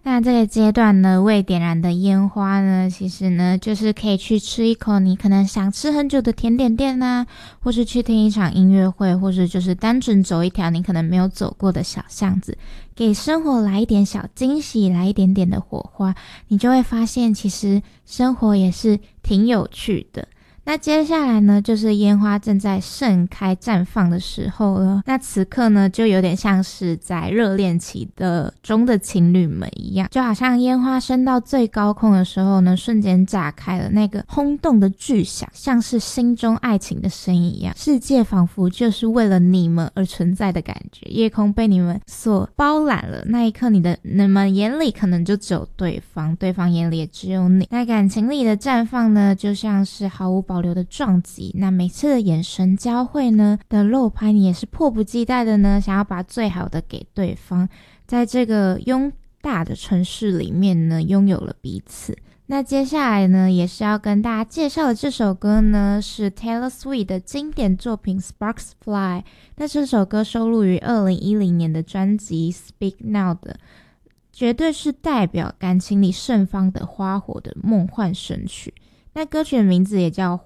那这个阶段呢，未点燃的烟花呢，其实呢就是可以去吃一口你可能想吃很久的甜点店啊，或是去听一场音乐会，或是就是单纯走一条你可能没有走过的小巷子，给生活来一点小惊喜，来一点点的火花，你就会发现其实生活也是挺有趣的。那接下来呢，就是烟花正在盛开绽放的时候了。那此刻呢，就有点像是在热恋期中的情侣们一样，就好像烟花升到最高空的时候呢，瞬间炸开了，那个轰动的巨响，像是心中爱情的声音一样，世界仿佛就是为了你们而存在的感觉，夜空被你们所包揽了。那一刻，你们眼里可能就只有对方，对方眼里也只有你。那感情里的绽放呢，就像是毫无保留的撞击，那每次的眼神交汇呢的漏拍，你也是迫不及待的呢，想要把最好的给对方，在这个拥大的城市里面呢，拥有了彼此。那接下来呢，也是要跟大家介绍的这首歌呢，是 Taylor Swift 的经典作品 Sparks Fly。 那这首歌收录于2010年的专辑 Speak Now 的，绝对是代表感情里盛放的花火的梦幻神曲。那歌曲的名字也叫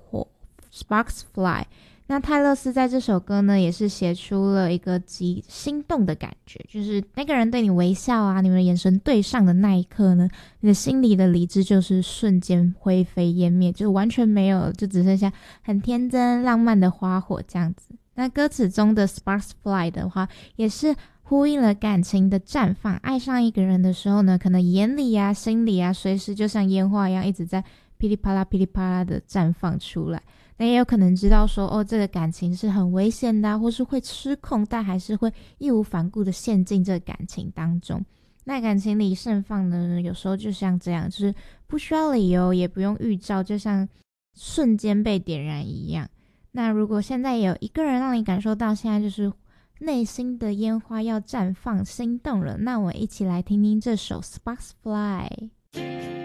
Sparks Fly。 那泰勒斯在这首歌呢，也是写出了一个极心动的感觉，就是那个人对你微笑啊，你们的眼神对上的那一刻呢，你的心里的理智就是瞬间灰飞烟灭，就完全没有，就只剩下很天真浪漫的花火这样子。那歌词中的 Sparks Fly 的话，也是呼应了感情的绽放。爱上一个人的时候呢，可能眼里啊心里啊随时就像烟花一样一直在噼里啪啦噼里啪啦的绽放出来。那也有可能知道说这个感情是很危险的啊，或是会失控，但还是会义无反顾的陷进这个感情当中。那感情里盛放呢，有时候就像这样，就是不需要理由也不用预兆，就像瞬间被点燃一样。那如果现在有一个人让你感受到现在就是内心的烟花要绽放，心动了，那我一起来听听这首 Sparks Fly。